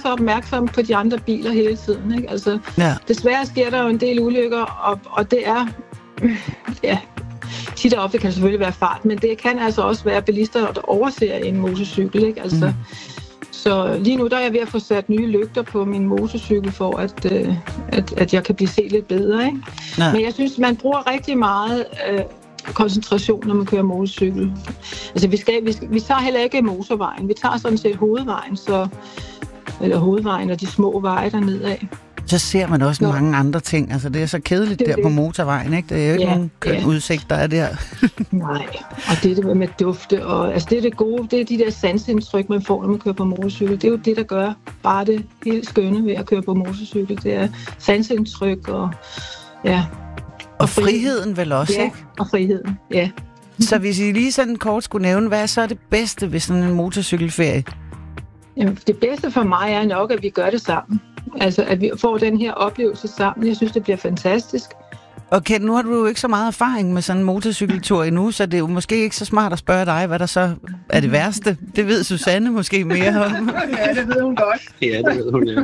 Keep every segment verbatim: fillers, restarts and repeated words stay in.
så opmærksom på de andre biler hele tiden, ikke? Altså, ja. Desværre sker der jo en del ulykker, og, og det er, ja, tit og ofte kan det selvfølgelig være fart, men det kan altså også være bilister, der overser en motorcykel, ikke? Altså, mm. Så lige nu der er jeg ved at få sat nye lygter på min motorcykel, for at, øh, at, at jeg kan blive set lidt bedre, ikke? Men jeg synes, man bruger rigtig meget øh, koncentration, når man kører motorcykel. Altså, vi, skal, vi, skal, vi tager heller ikke motorvejen. Vi tager sådan set hovedvejen, så, eller hovedvejen og de små veje dernedad. Så ser man også ja. mange andre ting. Altså, det er så kedeligt det, der det. på motorvejen, ikke? Det er jo ikke ja, nogen køn ja. udsigt, der er der. Nej, og det er det med dufte, og altså, det er det gode, det er de der sansindtryk, man får, når man kører på motorcykel. Det er jo det, der gør bare det helt skønne ved at køre på motorcykel. Det er sansindtryk og ja. Og, og friheden vel også, ja, ikke? og friheden, ja. Så hvis I lige sådan kort skulle nævne, hvad er så det bedste ved sådan en motorcykelferie? Jamen, det bedste for mig er nok, at vi gør det sammen. Altså, at vi får den her oplevelse sammen. Jeg synes, det bliver fantastisk. Okay, nu har du jo ikke så meget erfaring med sådan en motorcykeltur endnu, så det er jo måske ikke så smart at spørge dig, hvad der så er det værste. Det ved Susanne måske mere om. Ja, det ved hun godt. Ja, det ved hun, ja.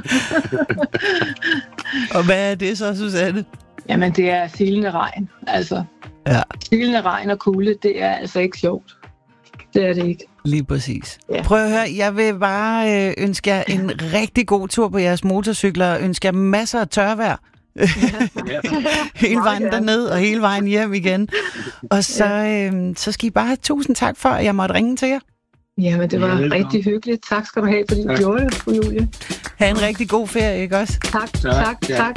Og hvad er det så, Susanne? Jamen, det er silende regn. Altså, ja. silende regn og kulde, det er altså ikke sjovt. Det er det ikke. Lige præcis. Ja. Prøv at høre, jeg vil bare øh, ønske jer en rigtig god tur på jeres motorcykler, og ønske jer masser af tørvejr. Ja. hele vejen derned og hele vejen hjem igen. Og så, øh, så skal I bare have tusind tak for, at jeg måtte ringe til jer. Jamen, det var ja, rigtig hyggeligt. Tak skal du have, fordi du gjorde det, fru Julie. Ha' en rigtig god ferie, ikke også? Tak, tak, tak. tak.